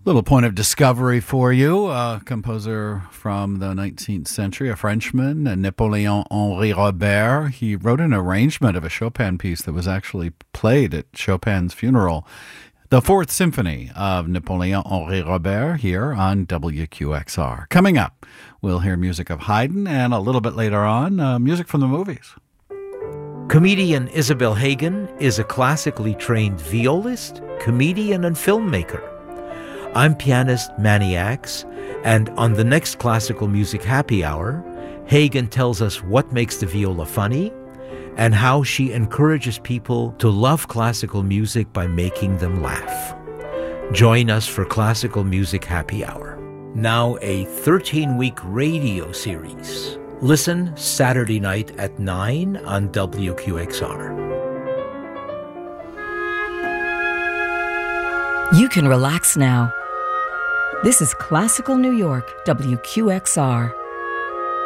Little point of discovery for you. A composer from the 19th century, a Frenchman, Napoléon Henri Robert. He wrote an arrangement of a Chopin piece that was actually played at Chopin's funeral. The Fourth Symphony of Napoléon Henri Robert here on WQXR. Coming up, we'll hear music of Haydn, and a little bit later on, music from the movies. Comedian Isabel Hagen is a classically trained violist, comedian, and filmmaker. I'm pianist Manny Axe, and on the next Classical Music Happy Hour, Hagen tells us what makes the viola funny and how she encourages people to love classical music by making them laugh. Join us for Classical Music Happy Hour. Now a 13-week radio series. Listen Saturday night at 9 on WQXR. You can relax now. This is Classical New York, WQXR.